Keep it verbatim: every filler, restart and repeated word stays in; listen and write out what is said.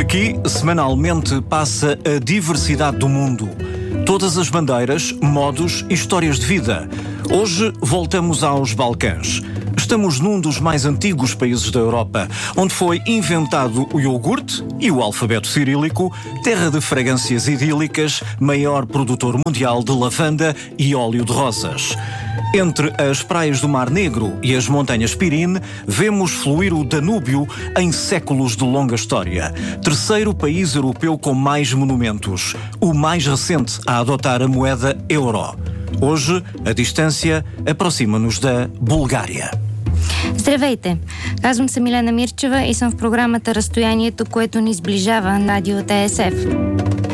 Aqui, semanalmente, passa a diversidade do mundo. Todas as bandeiras, modos e histórias de vida. Hoje voltamos aos Balcãs. Estamos num dos mais antigos países da Europa, onde foi inventado o iogurte e o alfabeto cirílico, terra de fragrâncias idílicas, maior produtor mundial de lavanda e óleo de rosas. Entre as praias do Mar Negro e as montanhas Pirine, vemos fluir o Danúbio em séculos de longa história. Terceiro país europeu com mais monumentos, o mais recente a adotar a moeda euro. Hoje, a distância aproxima-nos da Bulgária. Здравейте! Казвам се Милена Мирчева и съм в програмата Разстоянието, което ни сближава на Радио Т С Ф.